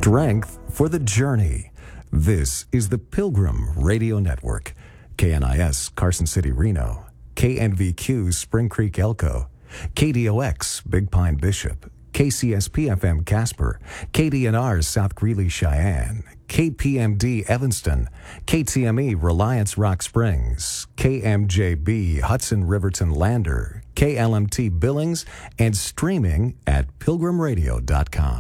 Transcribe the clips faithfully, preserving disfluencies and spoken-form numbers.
Strength for the journey. This is the Pilgrim Radio Network. K N I S Carson City, Reno. K N V Q Spring Creek, Elko. K D O X Big Pine, Bishop. K C S P F M Casper. K D N R South Greeley, Cheyenne. K P M D Evanston. K T M E Reliance Rock Springs. K M J B Hudson Riverton Lander. K L M T Billings, and streaming at pilgrim radio dot com.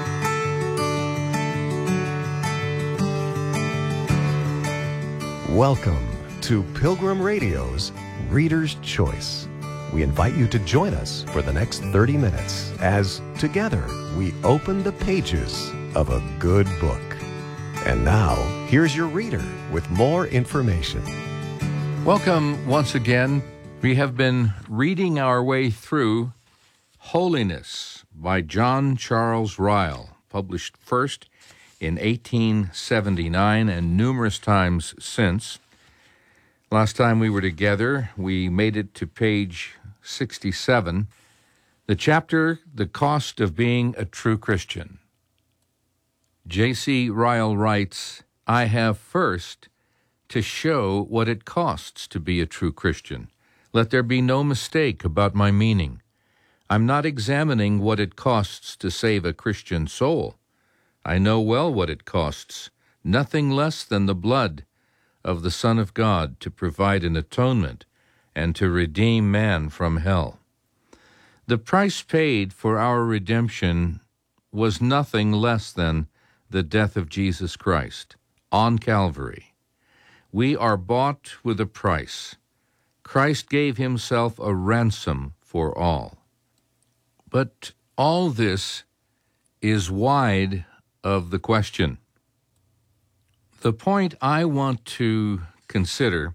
Welcome to Pilgrim Radio's Reader's Choice. We invite you to join us for the next thirty minutes as together we open the pages of a good book. And now, here's your reader with more information. Welcome once again. We have been reading our way through Holiness by John Charles Ryle, published first in eighteen seventy-nine and numerous times since. Last time we were together, we made it to page sixty-seven, the chapter, The Cost of Being a True Christian. J C. Ryle writes, I have first to show what it costs to be a true Christian. Let there be no mistake about my meaning. I'm not examining what it costs to save a Christian soul. I know well what it costs, nothing less than the blood of the Son of God to provide an atonement and to redeem man from hell. The price paid for our redemption was nothing less than the death of Jesus Christ on Calvary. We are bought with a price. Christ gave himself a ransom for all. But all this is wide of the question. The point I want to consider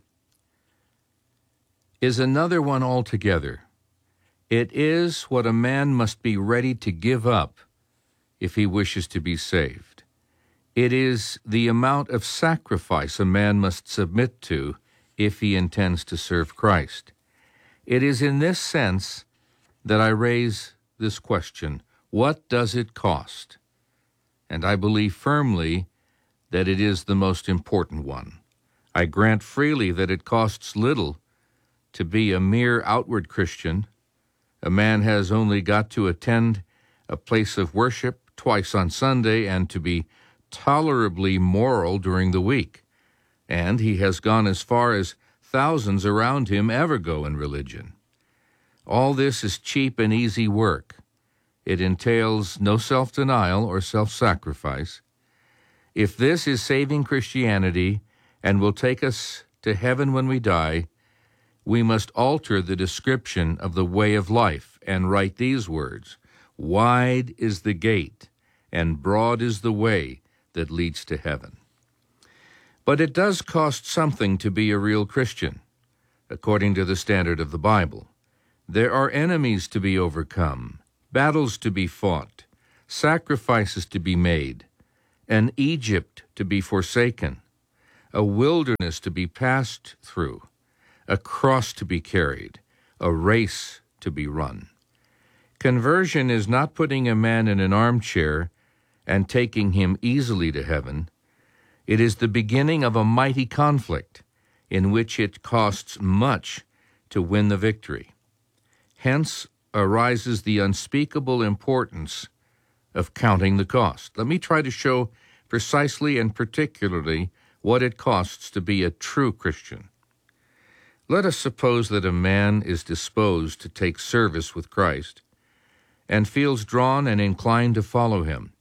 is another one altogether. It is what a man must be ready to give up if he wishes to be saved. It is the amount of sacrifice a man must submit to if he intends to serve Christ. It is in this sense that I raise this question: what does it cost? And I believe firmly that it is the most important one. I grant freely that it costs little to be a mere outward Christian. A man has only got to attend a place of worship twice on Sunday and to be tolerably moral during the week, and he has gone as far as thousands around him ever go in religion. All this is cheap and easy work. It entails no self-denial or self-sacrifice. If this is saving Christianity and will take us to heaven when we die, we must alter the description of the way of life and write these words: wide is the gate and broad is the way that leads to heaven. But it does cost something to be a real Christian, according to the standard of the Bible. There are enemies to be overcome, battles to be fought, sacrifices to be made, an Egypt to be forsaken, a wilderness to be passed through, a cross to be carried, a race to be run. Conversion is not putting a man in an armchair and taking him easily to heaven. It is the beginning of a mighty conflict in which it costs much to win the victory. Hence arises the unspeakable importance of counting the cost. Let me try to show precisely and particularly what it costs to be a true Christian. Let us suppose that a man is disposed to take service with Christ and feels drawn and inclined to follow him.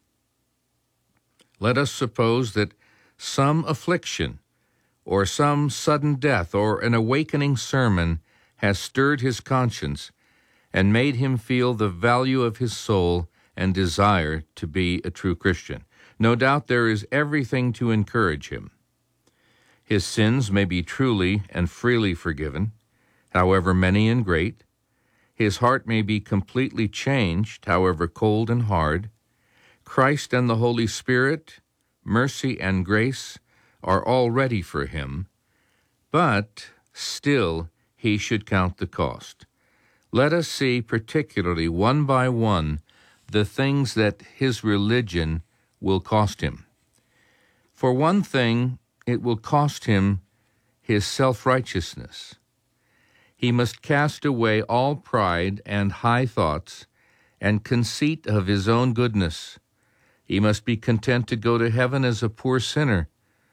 Let us suppose that some affliction or some sudden death or an awakening sermon has stirred his conscience and made him feel the value of his soul and desire to be a true Christian. No doubt there is everything to encourage him. His sins may be truly and freely forgiven, however many and great. His heart may be completely changed, however cold and hard. Christ and the Holy Spirit, mercy and grace are all ready for him, but still he should count the cost. Let us see particularly one by one the things that his religion will cost him. For one thing, it will cost him his self-righteousness. He must cast away all pride and high thoughts and conceit of his own goodness. He must be content to go to heaven as a poor sinner,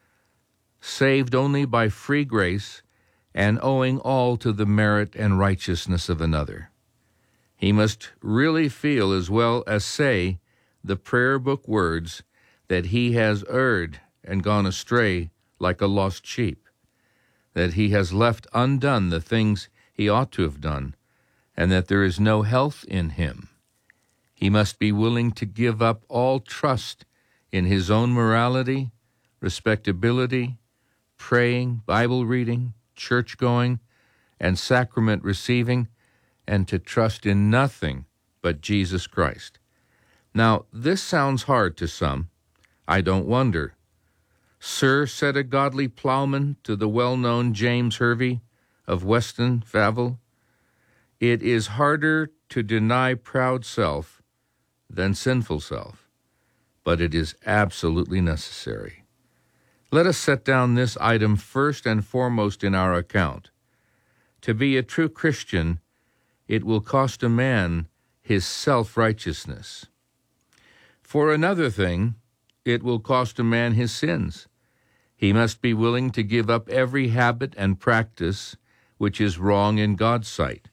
saved only by free grace and owing all to the merit and righteousness of another. He must really feel as well as say the prayer book words that he has erred and gone astray like a lost sheep, that he has left undone the things he ought to have done, and that there is no health in him. He must be willing to give up all trust in his own morality, respectability, praying, Bible reading, church going, and sacrament receiving, and to trust in nothing but Jesus Christ. Now, this sounds hard to some. I don't wonder. Sir, said a godly plowman to the well-known James Hervey of Weston Favell, it is harder to deny proud self than sinful self, but it is absolutely necessary. Let us set down this item first and foremost in our account. To be a true Christian, it will cost a man his self-righteousness. For another thing, it will cost a man his sins. He must be willing to give up every habit and practice which is wrong in God's sight.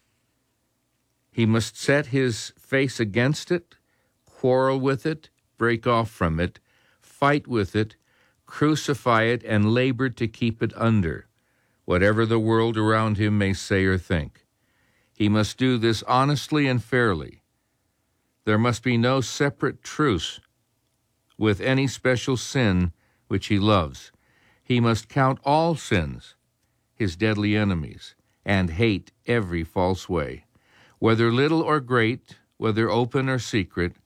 He must set his face against it, quarrel with it, break off from it, fight with it, crucify it, and labor to keep it under, whatever the world around him may say or think. He must do this honestly and fairly. There must be no separate truce with any special sin which he loves. He must count all sins his deadly enemies and hate every false way. Whether little or great, whether open or secret,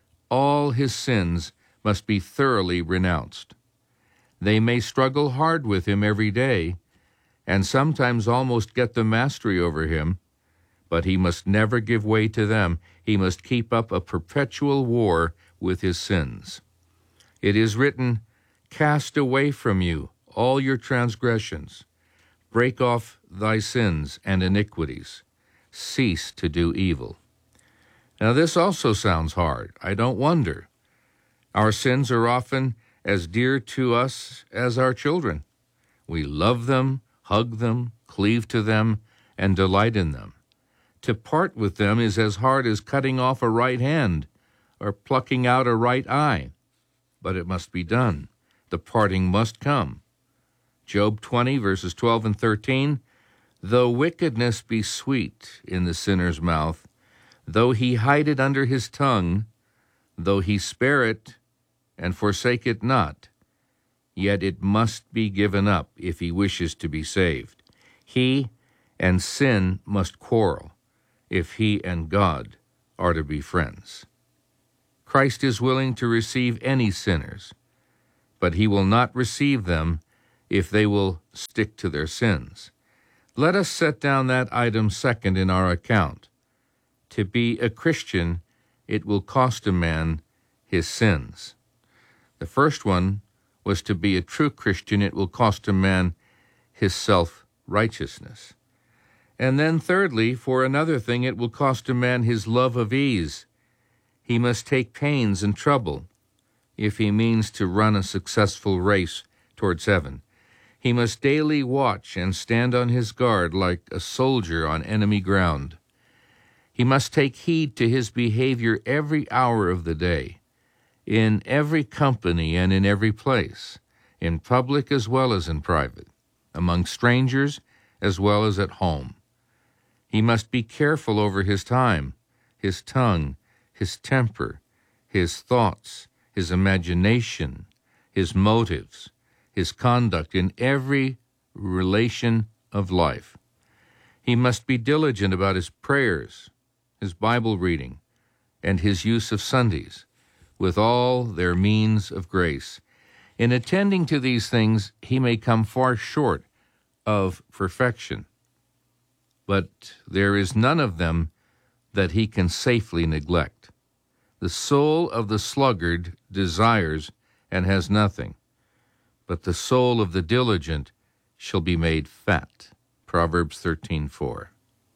all his sins must be thoroughly renounced. They may struggle hard with him every day, and sometimes almost get the mastery over him, but he must never give way to them. He must keep up a perpetual war with his sins. It is written, "Cast away from you all your transgressions. Break off thy sins and iniquities. Cease to do evil." Now this also sounds hard. I don't wonder. Our sins are often as dear to us as our children. We love them, hug them, cleave to them, and delight in them. To part with them is as hard as cutting off a right hand or plucking out a right eye. But it must be done. The parting must come. Job twenty, verses twelve and thirteen, though wickedness be sweet in the sinner's mouth, though he hide it under his tongue, though he spare it and forsake it not, yet it must be given up if he wishes to be saved. He and sin must quarrel if he and God are to be friends. Christ is willing to receive any sinners, but he will not receive them if they will stick to their sins. Let us set down that item second in our account. To be a Christian, it will cost a man his sins. The first one was to be a true Christian, it will cost a man his self-righteousness. And then thirdly, for another thing, it will cost a man his love of ease. He must take pains and trouble if he means to run a successful race towards heaven. He must daily watch and stand on his guard like a soldier on enemy ground. He must take heed to his behavior every hour of the day, in every company and in every place, in public as well as in private, among strangers as well as at home. He must be careful over his time, his tongue, his temper, his thoughts, his imagination, his motives, his conduct in every relation of life. He must be diligent about his prayers, his Bible reading, and his use of Sundays, with all their means of grace. In attending to these things, he may come far short of perfection, but there is none of them that he can safely neglect. The soul of the sluggard desires and has nothing, but the soul of the diligent shall be made fat. Proverbs thirteen four.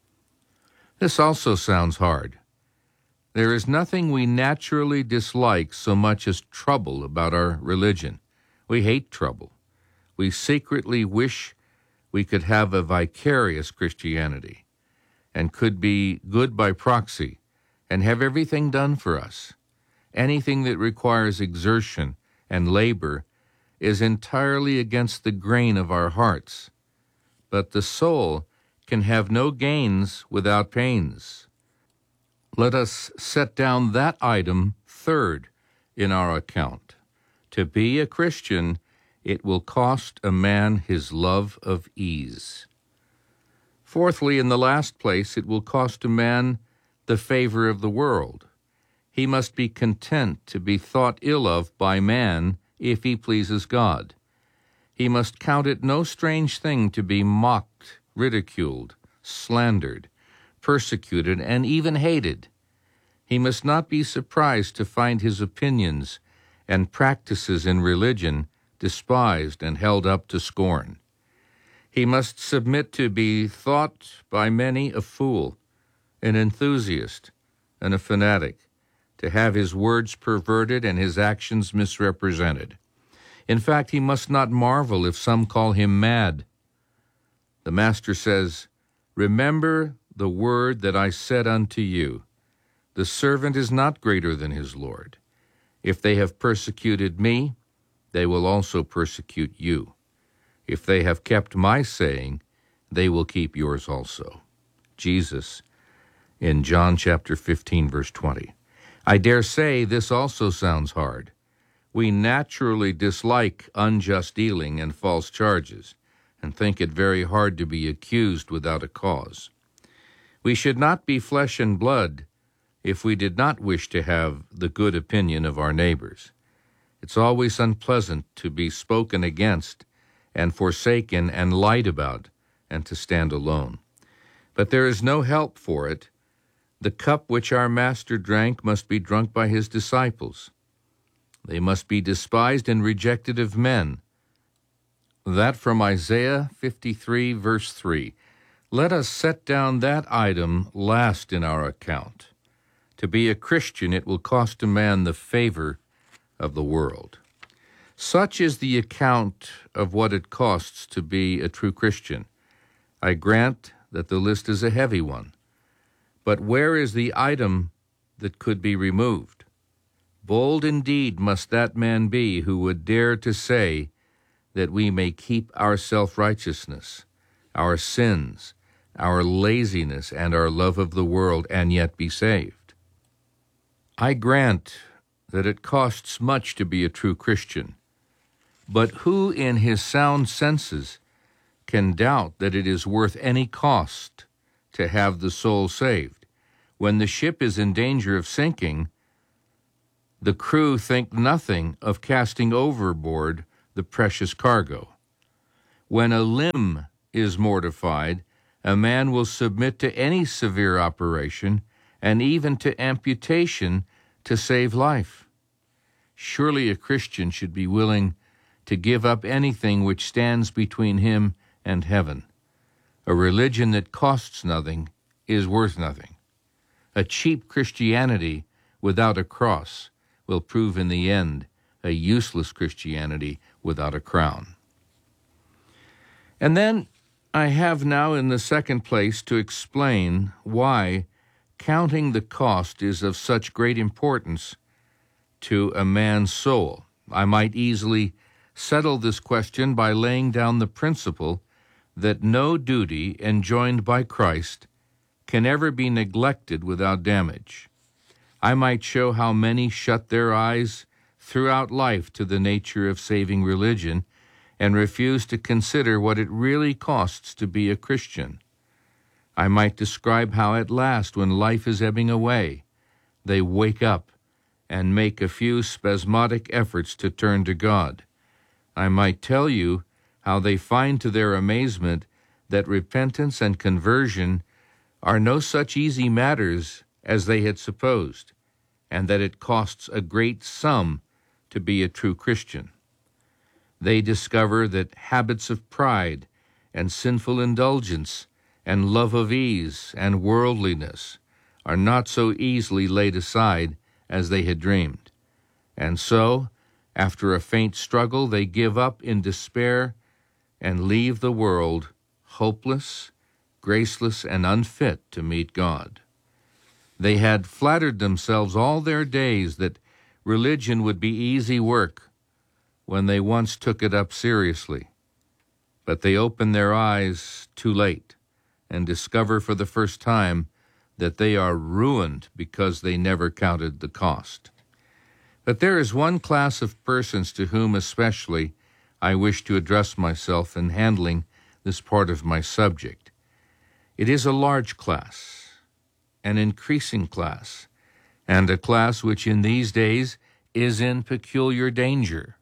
This also sounds hard. There is nothing we naturally dislike so much as trouble about our religion. We hate trouble. We secretly wish we could have a vicarious Christianity and could be good by proxy and have everything done for us. Anything that requires exertion and labor is entirely against the grain of our hearts. But the soul can have no gains without pains. Let us set down that item third in our account. To be a Christian, it will cost a man his love of ease. Fourthly, in the last place, it will cost a man the favor of the world. He must be content to be thought ill of by man if he pleases God. He must count it no strange thing to be mocked, ridiculed, slandered, persecuted, and even hated. He must not be surprised to find his opinions and practices in religion despised and held up to scorn. He must submit to be thought by many a fool, an enthusiast, and a fanatic, to have his words perverted and his actions misrepresented. In fact, he must not marvel if some call him mad. The Master says, "Remember the word that I said unto you. The servant is not greater than his Lord. If they have persecuted me, they will also persecute you. If they have kept my saying, they will keep yours also." Jesus, in John chapter fifteen, verse twenty. I dare say this also sounds hard. We naturally dislike unjust dealing and false charges, and think it very hard to be accused without a cause. We should not be flesh and blood if we did not wish to have the good opinion of our neighbors. It's always unpleasant to be spoken against and forsaken and lied about, and to stand alone. But there is no help for it. The cup which our Master drank must be drunk by his disciples. They must be despised and rejected of men. That from Isaiah fifty-three, verse three. Let us set down that item last in our account. To be a Christian, it will cost a man the favor of the world. Such is the account of what it costs to be a true Christian. I grant that the list is a heavy one. But where is the item that could be removed? Bold indeed must that man be who would dare to say that we may keep our self-righteousness, our sins, our laziness, and our love of the world, and yet be saved. I grant that it costs much to be a true Christian, but who in his sound senses can doubt that it is worth any cost to have the soul saved? When the ship is in danger of sinking, the crew think nothing of casting overboard the precious cargo. When a limb is mortified, a man will submit to any severe operation and even to amputation to save life. Surely a Christian should be willing to give up anything which stands between him and heaven. A religion that costs nothing is worth nothing. A cheap Christianity without a cross will prove in the end a useless Christianity without a crown. And then I have now in the second place to explain why counting the cost is of such great importance to a man's soul. I might easily settle this question by laying down the principle that no duty enjoined by Christ can ever be neglected without damage. I might show how many shut their eyes throughout life to the nature of saving religion and refuse to consider what it really costs to be a Christian. I might describe how at last, when life is ebbing away, they wake up and make a few spasmodic efforts to turn to God. I might tell you how they find to their amazement that repentance and conversion are no such easy matters as they had supposed, and that it costs a great sum to be a true Christian. They discover that habits of pride and sinful indulgence and love of ease and worldliness are not so easily laid aside as they had dreamed. And so, after a faint struggle, they give up in despair and leave the world hopeless, graceless, and unfit to meet God. They had flattered themselves all their days that religion would be easy work when they once took it up seriously. But they open their eyes too late and discover for the first time that they are ruined because they never counted the cost. But there is one class of persons to whom especially I wish to address myself in handling this part of my subject. It is a large class, an increasing class, and a class which in these days is in peculiar danger.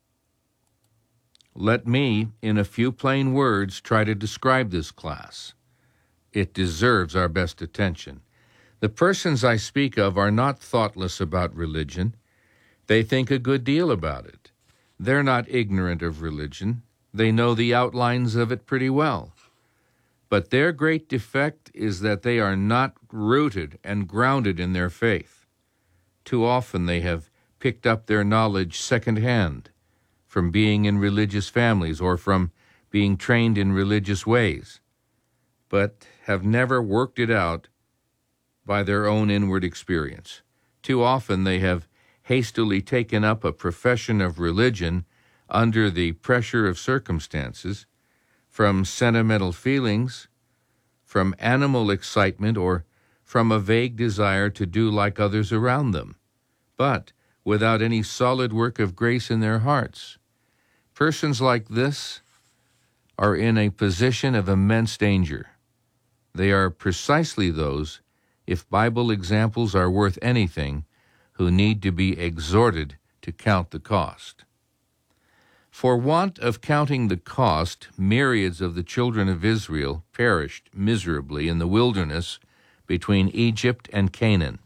Let me, in a few plain words, try to describe this class. It deserves our best attention. The persons I speak of are not thoughtless about religion. They think a good deal about it. They're not ignorant of religion. They know the outlines of it pretty well. But their great defect is that they are not rooted and grounded in their faith. Too often they have picked up their knowledge secondhand from being in religious families or from being trained in religious ways, but have never worked it out by their own inward experience. Too often they have hastily taken up a profession of religion under the pressure of circumstances, from sentimental feelings, from animal excitement, or from a vague desire to do like others around them, but without any solid work of grace in their hearts. Persons like this are in a position of immense danger. They are precisely those, if Bible examples are worth anything, who need to be exhorted to count the cost. For want of counting the cost, myriads of the children of Israel perished miserably in the wilderness between Egypt and Canaan.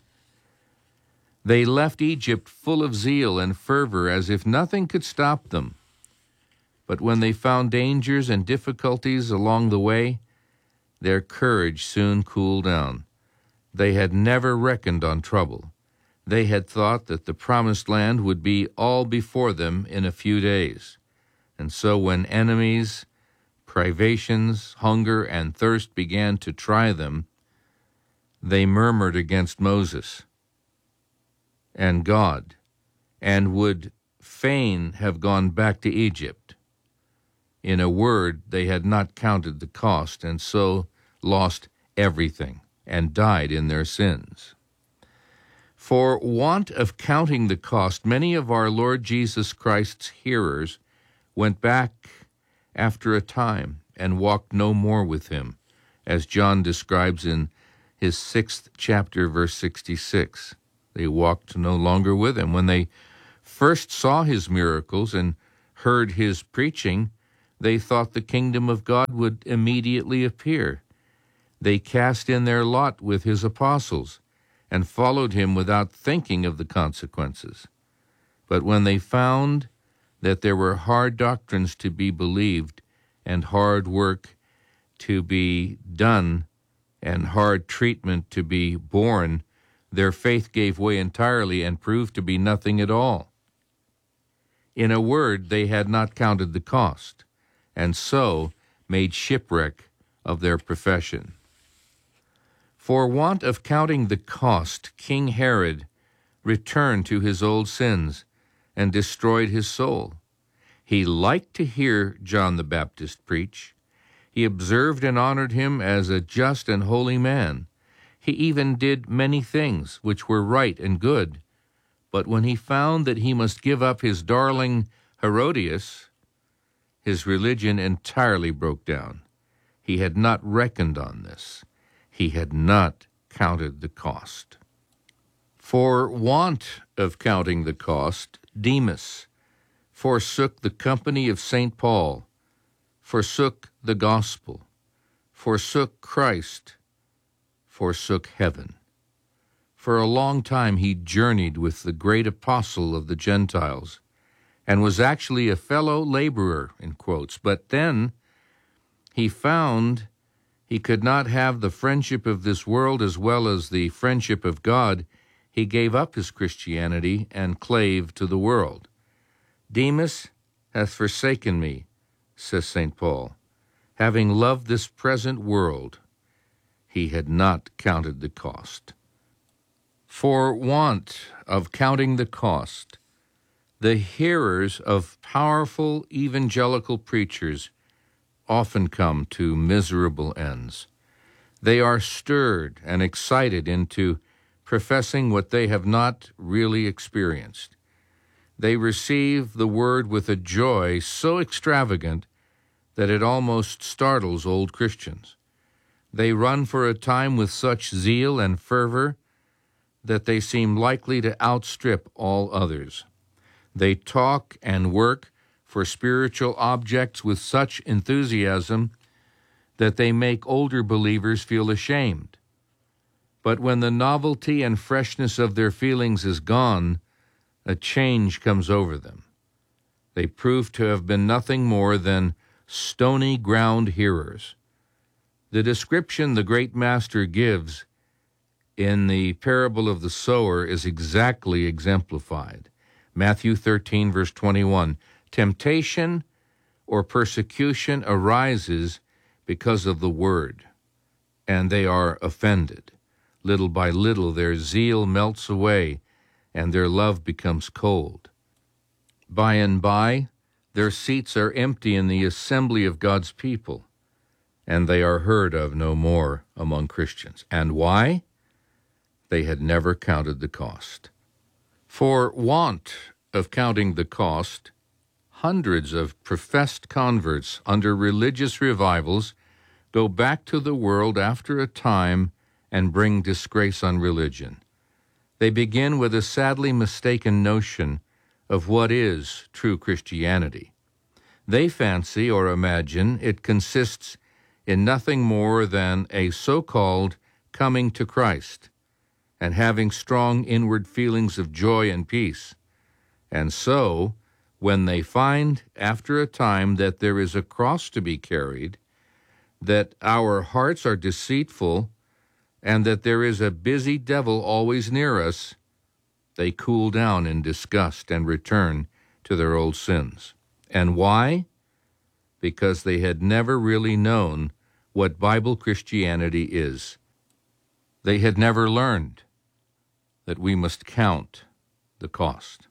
They left Egypt full of zeal and fervor as if nothing could stop them. But when they found dangers and difficulties along the way, their courage soon cooled down. They had never reckoned on trouble. They had thought that the promised land would be all before them in a few days. And so when enemies, privations, hunger, and thirst began to try them, they murmured against Moses and God, and would fain have gone back to Egypt. In a word, they had not counted the cost, and so lost everything, and died in their sins. For want of counting the cost, many of our Lord Jesus Christ's hearers went back after a time and walked no more with him, as John describes in his sixth chapter, verse sixty-six. They walked no longer with him. When they first saw his miracles and heard his preaching, they thought the kingdom of God would immediately appear. They cast in their lot with his apostles and followed him without thinking of the consequences. But when they found that there were hard doctrines to be believed and hard work to be done and hard treatment to be borne, their faith gave way entirely and proved to be nothing at all. In a word, they had not counted the cost, and so made shipwreck of their profession. For want of counting the cost, King Herod returned to his old sins and destroyed his soul. He liked to hear John the Baptist preach. He observed and honored him as a just and holy man. He even did many things which were right and good. But when he found that he must give up his darling Herodias, his religion entirely broke down. He had not reckoned on this. He had not counted the cost. For want of counting the cost, Demas forsook the company of Saint Paul, forsook the gospel, forsook Christ, forsook heaven. For a long time he journeyed with the great apostle of the Gentiles and was actually a fellow laborer, in quotes. But then he found he could not have the friendship of this world as well as the friendship of God. He gave up his Christianity and clave to the world. Demas hath forsaken me, says Saint Paul. Having loved this present world, he had not counted the cost. For want of counting the cost, the hearers of powerful evangelical preachers often come to miserable ends. They are stirred and excited into professing what they have not really experienced. They receive the word with a joy so extravagant that it almost startles old Christians. They run for a time with such zeal and fervor that they seem likely to outstrip all others. They talk and work for spiritual objects with such enthusiasm that they make older believers feel ashamed. But when the novelty and freshness of their feelings is gone, a change comes over them. They prove to have been nothing more than stony ground hearers. The description the great master gives in the parable of the sower is exactly exemplified. Matthew thirteen, verse twenty-one, temptation or persecution arises because of the word, and they are offended. Little by little their zeal melts away, and their love becomes cold. By and by, their seats are empty in the assembly of God's people, and they are heard of no more among Christians. And why? They had never counted the cost. For want of counting the cost, hundreds of professed converts under religious revivals go back to the world after a time and bring disgrace on religion. They begin with a sadly mistaken notion of what is true Christianity. They fancy or imagine it consists in nothing more than a so-called coming to Christ and having strong inward feelings of joy and peace. And so, when they find after a time that there is a cross to be carried, that our hearts are deceitful, and that there is a busy devil always near us, they cool down in disgust and return to their old sins. And why? Because they had never really known what Bible Christianity is. They had never learned that we must count the cost.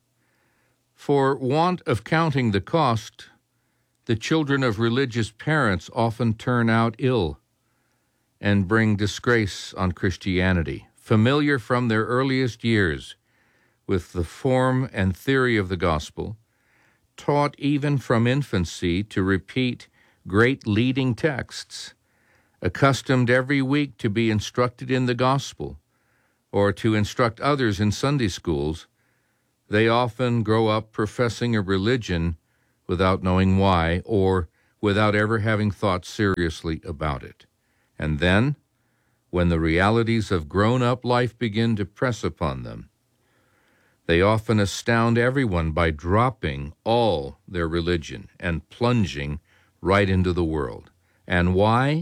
For want of counting the cost, the children of religious parents often turn out ill and bring disgrace on Christianity, familiar from their earliest years with the form and theory of the gospel, taught even from infancy to repeat great leading texts, accustomed every week to be instructed in the gospel or to instruct others in Sunday schools. They often grow up professing a religion without knowing why or without ever having thought seriously about it. And then, when the realities of grown-up life begin to press upon them, they often astound everyone by dropping all their religion and plunging right into the world. And why?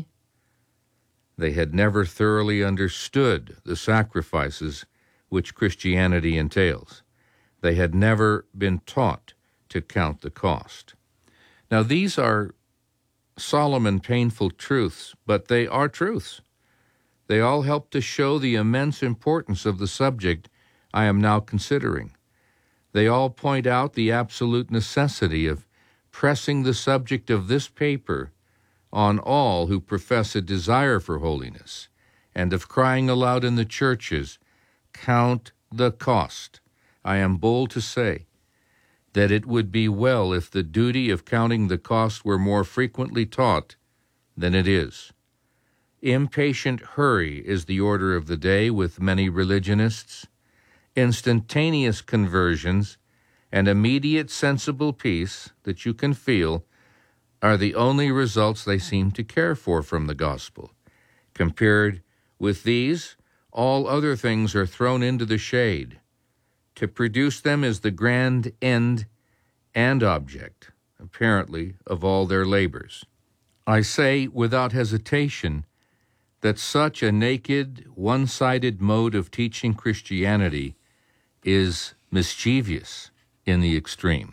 They had never thoroughly understood the sacrifices which Christianity entails. They had never been taught to count the cost. Now, these are solemn and painful truths, but they are truths. They all help to show the immense importance of the subject I am now considering. They all point out the absolute necessity of pressing the subject of this paper on all who profess a desire for holiness, and of crying aloud in the churches, count the cost. I am bold to say that it would be well if the duty of counting the cost were more frequently taught than it is. Impatient hurry is the order of the day with many religionists. Instantaneous conversions and immediate sensible peace that you can feel are the only results they seem to care for from the gospel. Compared with these, all other things are thrown into the shade. To produce them is the grand end and object, apparently, of all their labors. I say without hesitation that such a naked, one-sided mode of teaching Christianity is mischievous in the extreme.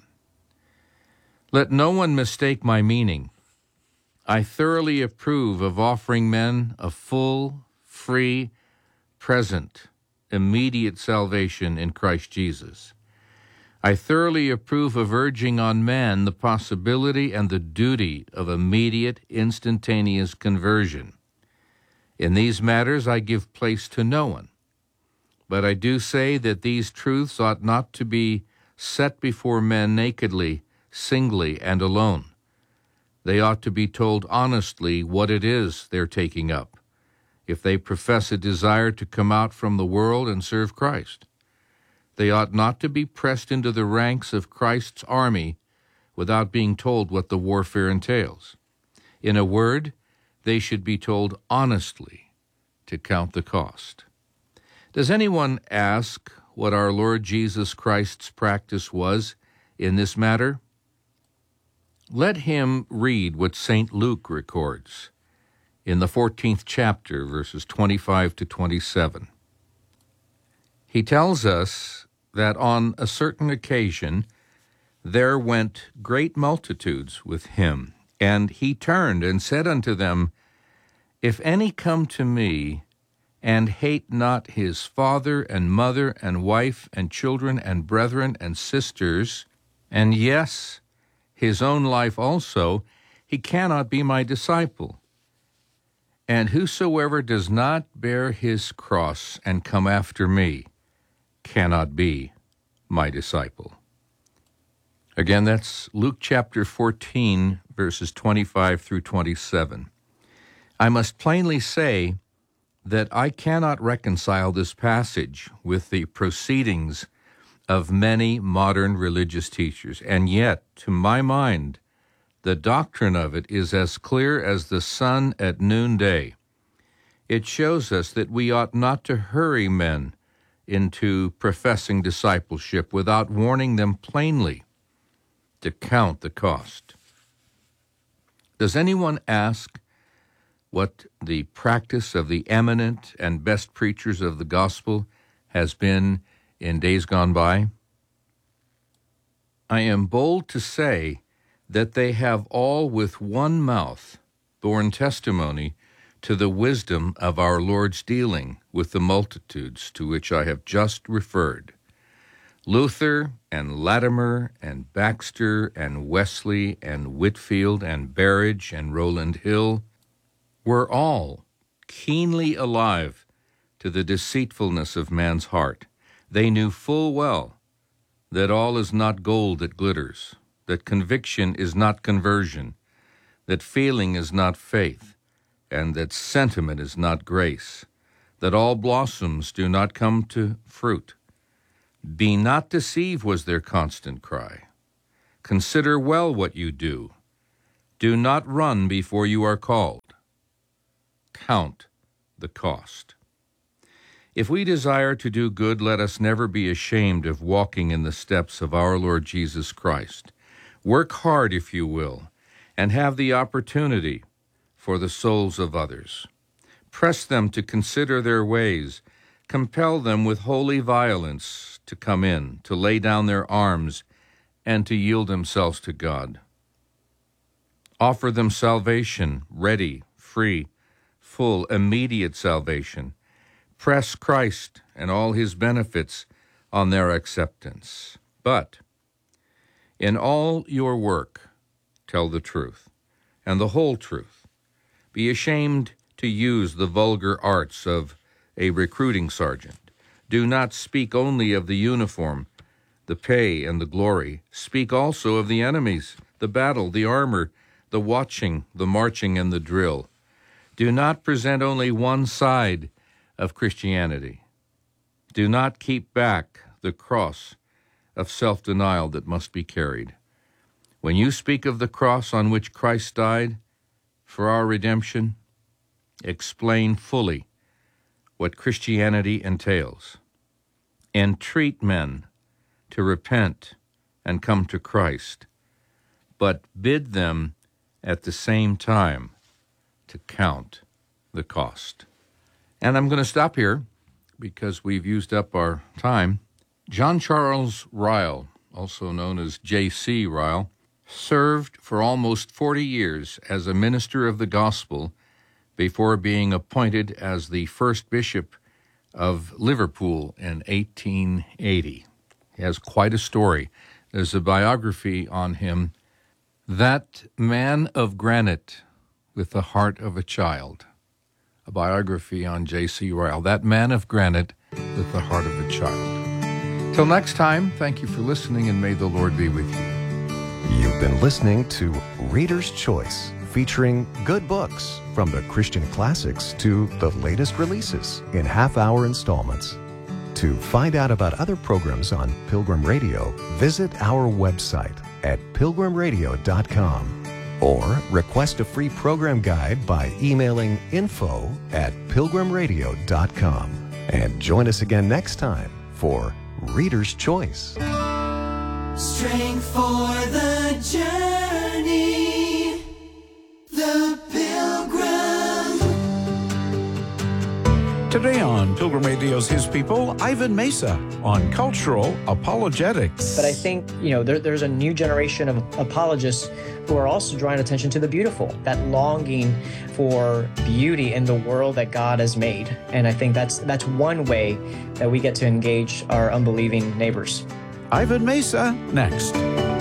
Let no one mistake my meaning. I thoroughly approve of offering men a full, free, present, immediate salvation in Christ Jesus. I thoroughly approve of urging on man the possibility and the duty of immediate, instantaneous conversion. In these matters I give place to no one, but I do say that these truths ought not to be set before men nakedly, singly, and alone. They ought to be told honestly what it is they're taking up, if they profess a desire to come out from the world and serve Christ. They ought not to be pressed into the ranks of Christ's army without being told what the warfare entails. In a word, they should be told honestly to count the cost. Does anyone ask what our Lord Jesus Christ's practice was in this matter? Let him read what Saint Luke records in the fourteenth chapter, verses twenty-five to twenty-seven. He tells us that on a certain occasion there went great multitudes with him, and he turned and said unto them, If any come to me, and hate not his father and mother and wife and children and brethren and sisters, and yes, his own life also, he cannot be my disciple. And whosoever does not bear his cross and come after me cannot be my disciple. Again, that's Luke chapter fourteen, verses twenty-five through twenty-seven. I must plainly say that I cannot reconcile this passage with the proceedings of many modern religious teachers, and yet, to my mind, the doctrine of it is as clear as the sun at noonday. It shows us that we ought not to hurry men into professing discipleship without warning them plainly to count the cost. Does anyone ask what the practice of the eminent and best preachers of the gospel has been in days gone by? I am bold to say that they have all with one mouth borne testimony to the wisdom of our Lord's dealing with the multitudes to which I have just referred. Luther and Latimer and Baxter and Wesley and Whitfield and Berridge and Rowland Hill were all keenly alive to the deceitfulness of man's heart. They knew full well that all is not gold that glitters, that conviction is not conversion, that feeling is not faith, and that sentiment is not grace, that all blossoms do not come to fruit. Be not deceived was their constant cry. Consider well what you do. Do not run before you are called. Count the cost. If we desire to do good, let us never be ashamed of walking in the steps of our Lord Jesus Christ. Work hard, if you will, and have the opportunity for the souls of others. Press them to consider their ways. Compel them with holy violence to come in, to lay down their arms, and to yield themselves to God. Offer them salvation, ready, free, full, immediate salvation. Press Christ and all his benefits on their acceptance. But in all your work, tell the truth, and the whole truth. Be ashamed to use the vulgar arts of a recruiting sergeant. Do not speak only of the uniform, the pay, and the glory. Speak also of the enemies, the battle, the armor, the watching, the marching, and the drill. Do not present only one side of Christianity. Do not keep back the cross of self-denial that must be carried. When you speak of the cross on which Christ died for our redemption, explain fully what Christianity entails. Entreat men to repent and come to Christ, but bid them at the same time to count the cost. And I'm going to stop here because we've used up our time. John Charles Ryle, also known as J C Ryle, served for almost forty years as a minister of the gospel before being appointed as the first bishop of Liverpool in eighteen eighty. He has quite a story. There's a biography on him, That Man of Granite with the Heart of a Child. A biography on J C Ryle, That Man of Granite with the Heart of a Child. Till next time, thank you for listening, and may the Lord be with you. You've been listening to Reader's Choice, featuring good books from the Christian classics to the latest releases in half-hour installments. To find out about other programs on Pilgrim Radio, visit our website at pilgrim radio dot com or request a free program guide by emailing info at pilgrim radio dot com. And join us again next time for Reader's Choice. Strength for the journey, the Pilgrim. Today on Pilgrim Radio's His People, Ivan Mesa on cultural apologetics. But I think, you know, there, there's a new generation of apologists who are also drawing attention to the beautiful, that longing for beauty in the world that God has made. And I think that's that's one way that we get to engage our unbelieving neighbors. Ivan Mesa, next.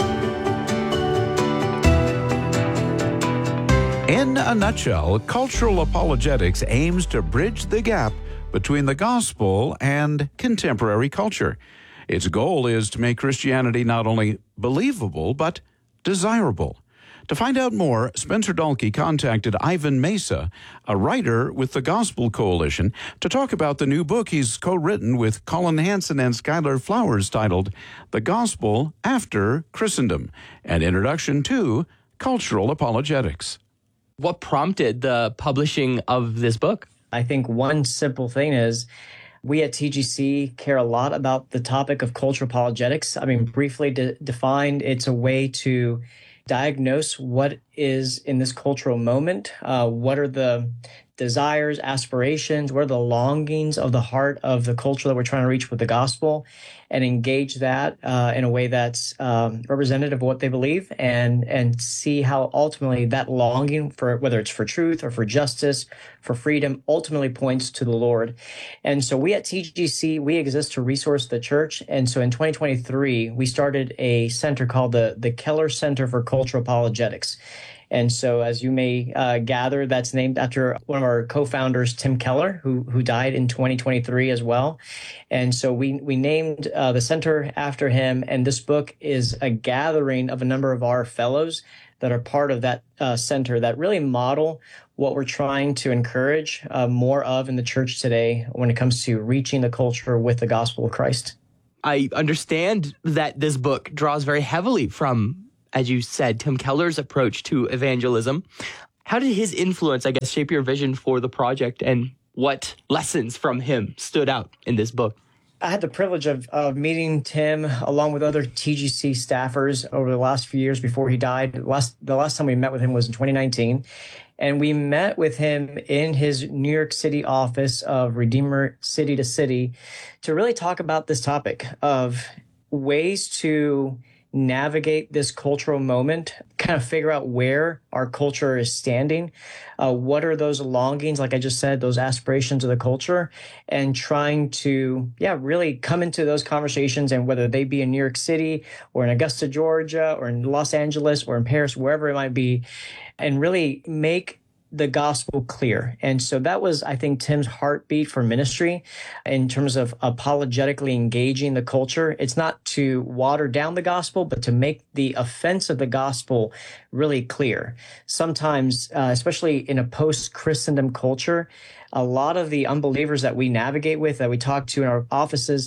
In a nutshell, cultural apologetics aims to bridge the gap between the gospel and contemporary culture. Its goal is to make Christianity not only believable, but desirable. To find out more, Spencer Dahlke contacted Ivan Mesa, a writer with the Gospel Coalition, to talk about the new book he's co-written with Colin Hansen and Skylar Flowers titled The Gospel After Christendom, an introduction to cultural apologetics. What prompted the publishing of this book? I think one simple thing is we at T G C care a lot about the topic of cultural apologetics. I mean, briefly de- defined, it's a way to diagnose what is in this cultural moment, uh, what are the desires, aspirations, what are the longings of the heart of the culture that we're trying to reach with the gospel, and engage that uh, in a way that's um, representative of what they believe, and and see how ultimately that longing for, whether it's for truth or for justice, for freedom, ultimately points to the Lord. And so we at T G C, we exist to resource the church. And so in twenty twenty-three, we started a center called the, the Keller Center for Cultural Apologetics. And so, as you may uh, gather, that's named after one of our co-founders, Tim Keller, who who died in twenty twenty-three as well. And so we we named uh, the center after him. And this book is a gathering of a number of our fellows that are part of that uh, center that really model what we're trying to encourage uh, more of in the church today when it comes to reaching the culture with the gospel of Christ. I understand that this book draws very heavily from, as you said, Tim Keller's approach to evangelism. How did his influence, I guess, shape your vision for the project, and what lessons from him stood out in this book? I had the privilege of, of meeting Tim along with other T G C staffers over the last few years before he died. The last, the last time we met with him was in twenty nineteen. And we met with him in his New York City office of Redeemer City to City to really talk about this topic of ways to navigate this cultural moment, kind of figure out where our culture is standing, uh, what are those longings, like I just said, those aspirations of the culture, and trying to, yeah, really come into those conversations, and whether they be in New York City or in Augusta, Georgia, or in Los Angeles or in Paris, wherever it might be, and really make the gospel clear. And so that was, I think, Tim's heartbeat for ministry in terms of apologetically engaging the culture. It's not to water down the gospel, but to make the offense of the gospel really clear. Sometimes, uh, especially in a post-Christendom culture, a lot of the unbelievers that we navigate with, that we talk to in our offices,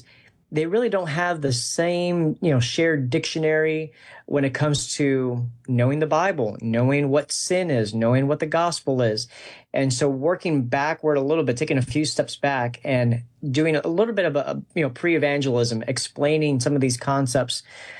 they really don't have the same, you know, shared dictionary when it comes to knowing the Bible, knowing what sin is, knowing what the gospel is. And so working backward a little bit, taking a few steps back and doing a little bit of a, you know, pre-evangelism, explaining some of these concepts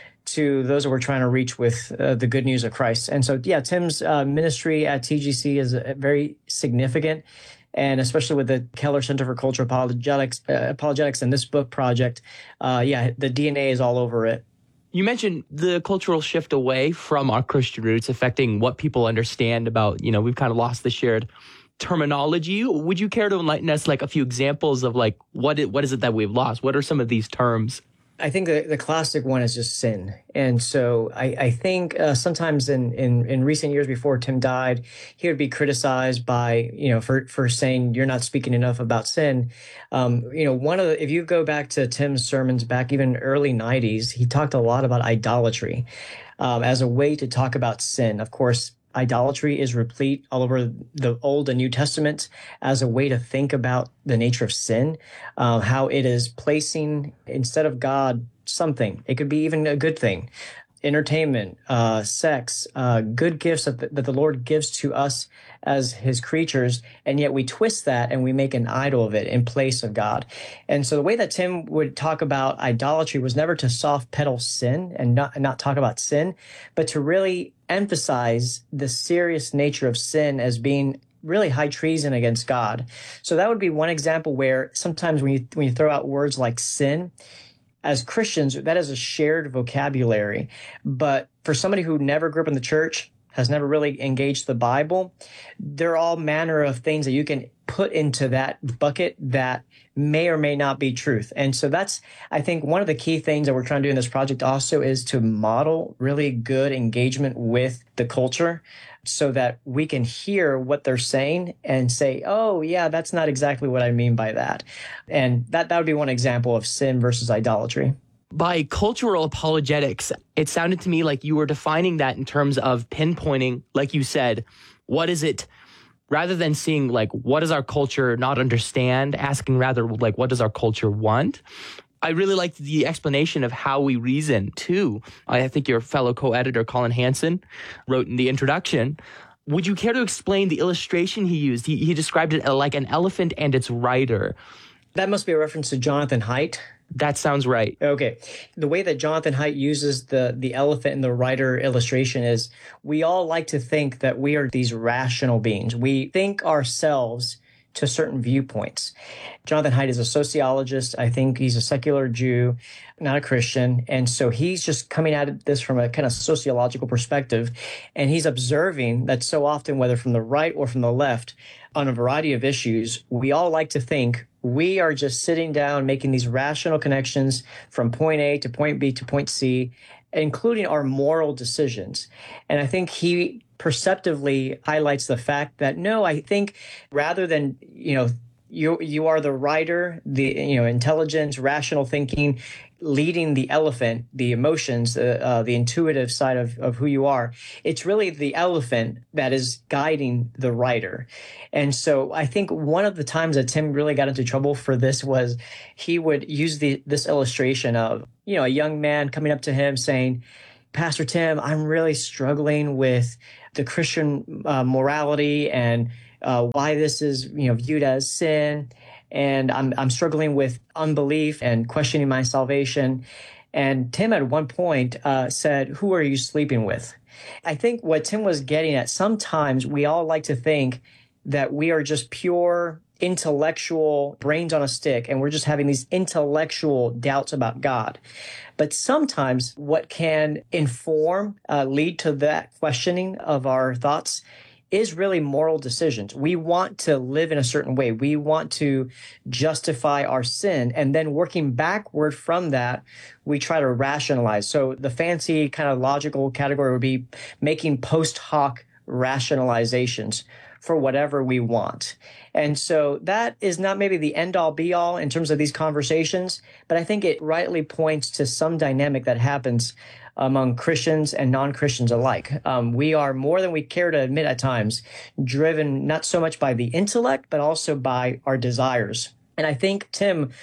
to those that we're trying to reach with uh, the good news of Christ. And so, yeah, Tim's uh, ministry at T G C is uh, very significant. And especially with the Keller Center for Cultural Apologetics, uh, Apologetics and this book project, uh, yeah, the D N A is all over it. You mentioned the cultural shift away from our Christian roots affecting what people understand about, you know, we've kind of lost the shared terminology. Would you care to enlighten us, like a few examples of like, what it, what is it that we've lost? What are some of these terms? I think the, the classic one is just sin. And so I, I think uh, sometimes in, in, in recent years before Tim died, he would be criticized by, you know, for, for saying you're not speaking enough about sin. Um, you know, one of the, if you go back to Tim's sermons back even early nineties, he talked a lot about idolatry um, as a way to talk about sin. Of course, idolatry is replete all over the Old and New Testament as a way to think about the nature of sin, uh, how it is placing instead of God something. It could be even a good thing. Entertainment, uh, sex, uh, good gifts that the, that the Lord gives to us as his creatures, and yet we twist that and we make an idol of it in place of God. And so the way that Tim would talk about idolatry was never to soft pedal sin and not, and not talk about sin, but to really emphasize the serious nature of sin as being really high treason against God. So that would be one example where sometimes when you when you throw out words like sin, as Christians, that is a shared vocabulary. But for somebody who never grew up in the church, has never really engaged the Bible, there are all manner of things that you can put into that bucket that may or may not be truth. And so that's, I think, one of the key things that we're trying to do in this project also is to model really good engagement with the culture so that we can hear what they're saying and say, oh, yeah, that's not exactly what I mean by that. And that, that would be one example of sin versus idolatry. By cultural apologetics, it sounded to me like you were defining that in terms of pinpointing, like you said, what is it, rather than seeing like, what does our culture not understand, asking rather like, what does our culture want? I really liked the explanation of how we reason, too. I think your fellow co-editor, Colin Hansen, wrote in the introduction. Would you care to explain the illustration he used? He, he described it like an elephant and its rider. That must be a reference to Jonathan Haidt. That sounds right. Okay. The way that Jonathan Haidt uses the, the elephant and the rider illustration is we all like to think that we are these rational beings. We think ourselves to certain viewpoints. Jonathan Haidt is a sociologist. I think he's a secular Jew, not a Christian. And so he's just coming at this from a kind of sociological perspective. And he's observing that so often, whether from the right or from the left, on a variety of issues, we all like to think we are just sitting down, making these rational connections from point A to point B to point C, including our moral decisions. And I think he perceptively highlights the fact that, no, I think rather than, you know, you you are the writer, the, you know, intelligence, rational thinking, leading the elephant, the emotions, uh, uh, the intuitive side of, of who you are. It's really the elephant that is guiding the rider. And so I think one of the times that Tim really got into trouble for this was he would use the this illustration of, you know, a young man coming up to him saying, Pastor Tim, I'm really struggling with the Christian uh, morality and uh, why this is, you know, viewed as sin. And I'm I'm struggling with unbelief and questioning my salvation. And Tim at one point uh, said, who are you sleeping with? I think what Tim was getting at, sometimes we all like to think that we are just pure intellectual brains on a stick, and we're just having these intellectual doubts about God. But sometimes what can inform, uh, lead to that questioning of our thoughts is really moral decisions. We want to live in a certain way. We want to justify our sin. And then working backward from that, we try to rationalize. So the fancy kind of logical category would be making post hoc rationalizations for whatever we want. And so that is not maybe the end all be all in terms of these conversations, but I think it rightly points to some dynamic that happens among Christians and non-Christians alike. Um, we are, more than we care to admit at times, driven not so much by the intellect, but also by our desires. And I think Tim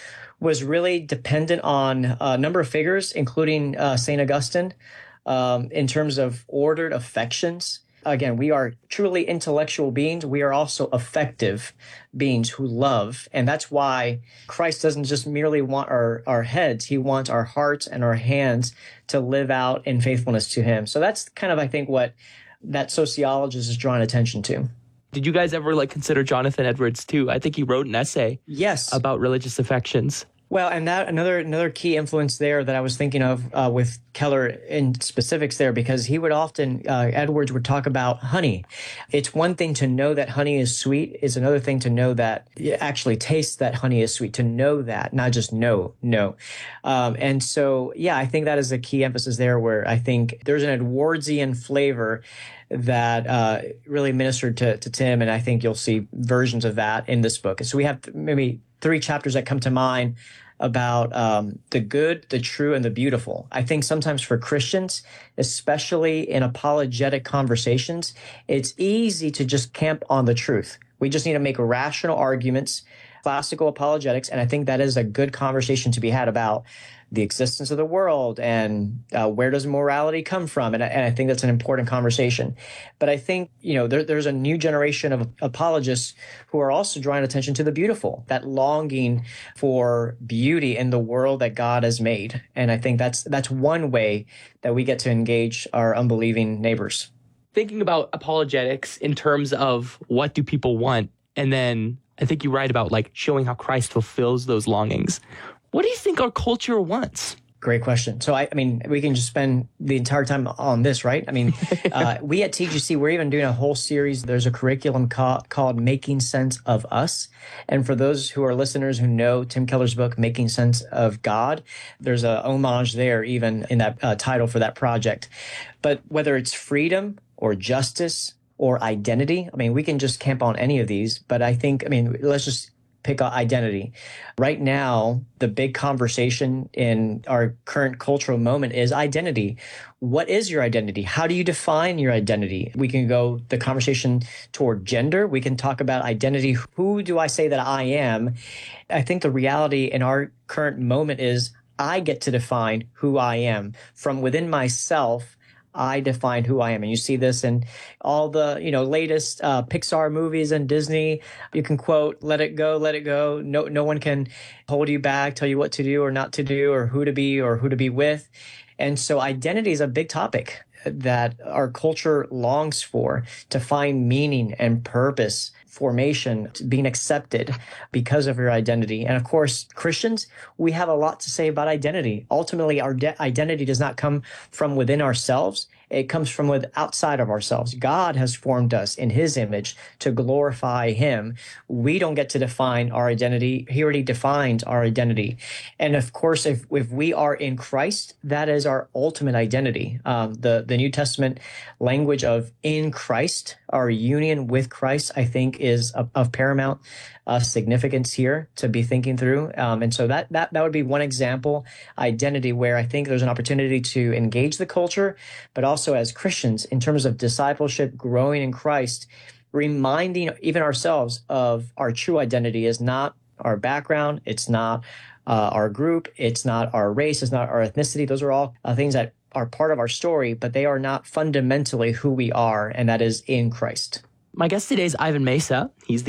was really dependent on a number of figures, including uh, Saint Augustine, um, in terms of ordered affections. Again, we are truly intellectual beings. We are also affective beings who love. And that's why Christ doesn't just merely want our, our heads. He wants our hearts and our hands to live out in faithfulness to him. So that's kind of, I think, what that sociologist is drawing attention to. Did you guys ever like consider Jonathan Edwards too? I think he wrote an essay yes. about religious affections. Well, and that another another key influence there that I was thinking of uh, with Keller in specifics there, because he would often, uh, Edwards would talk about honey. It's one thing to know that honey is sweet. It's another thing to know that you actually taste that honey is sweet, to know that, not just know, know. Um, and so, yeah, I think that is a key emphasis there where I think there's an Edwardsian flavor that uh, really ministered to, to Tim. And I think you'll see versions of that in this book. And so we have maybe three chapters that come to mind about um, the good, the true, and the beautiful. I think sometimes for Christians, especially in apologetic conversations, it's easy to just camp on the truth. We just need to make rational arguments, classical apologetics, and I think that is a good conversation to be had about the existence of the world and uh, where does morality come from? And I, and I think that's an important conversation. But I think, you know, there, there's a new generation of apologists who are also drawing attention to the beautiful, that longing for beauty in the world that God has made. And I think that's that's one way that we get to engage our unbelieving neighbors. Thinking about apologetics in terms of what do people want, and then I think you write about like showing how Christ fulfills those longings. What do you think our culture wants? Great question. So, I, I mean, we can just spend the entire time on this, right? I mean, uh, we at T G C, we're even doing a whole series. There's a curriculum ca- called Making Sense of Us. And for those who are listeners who know Tim Keller's book, Making Sense of God, there's a homage there even in that uh, title for that project. But whether it's freedom or justice or identity, I mean, we can just camp on any of these. But I think, I mean, let's just pick identity. Right now, the big conversation in our current cultural moment is identity. What is your identity? How do you define your identity? We can go the conversation toward gender. We can talk about identity. Who do I say that I am? I think the reality in our current moment is I get to define who I am from within myself. I define who I am. And you see this in all the, you know, latest uh, Pixar movies and Disney. You can quote, let it go, let it go. No, no one can hold you back, tell you what to do or not to do or who to be or who to be with. And so identity is a big topic that our culture longs for, to find meaning and purpose, formation, being accepted because of your identity. And of course, Christians, we have a lot to say about identity. Ultimately, our de- identity does not come from within ourselves. It comes from with outside of ourselves. God has formed us in his image to glorify him. We don't get to define our identity. He already defines our identity. And of course, if, if we are in Christ, that is our ultimate identity. Um, the, the New Testament language of in Christ, our union with Christ, I think is of, of paramount uh, significance here to be thinking through. Um, and so that, that, that would be one example, identity, where I think there's an opportunity to engage the culture, but also as Christians in terms of discipleship, growing in Christ, reminding even ourselves of our true identity is not our background. It's not uh, our group. It's not our race. It's not our ethnicity. Those are all uh, things that are part of our story, but they are not fundamentally who we are, and that is in Christ. My guest today is Ivan Mesa. He's the